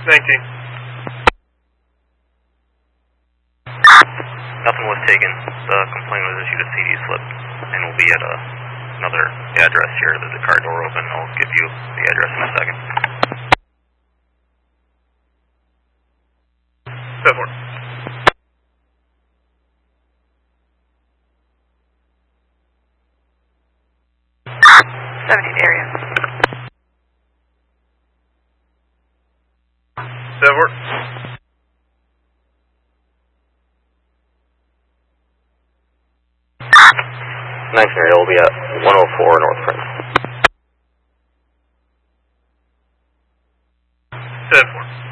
19. Nothing was taken. The complaint was issued a CD slip, and will be at another address here. There's a car door open. I'll give you the address in a second. 7-4. Area. 7-4. Nice area. We'll be at 104 North Prince. 7-4.